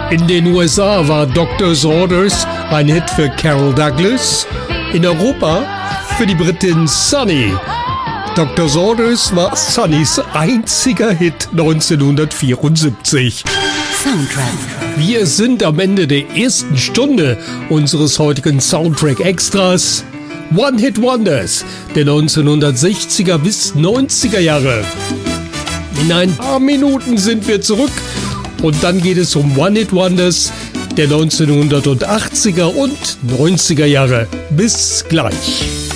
In den USA war Doctor's Orders ein Hit für Carol Douglas, in Europa für die Britin Sunny. Doctor's Orders war Sunnys einziger Hit 1974. Soundtrack. Wir sind am Ende der ersten Stunde unseres heutigen Soundtrack-Extras. One-Hit-Wonders der 1960er bis 90er Jahre. In ein paar Minuten sind wir zurück und dann geht es um One-Hit-Wonders der 1980er und 90er Jahre. Bis gleich.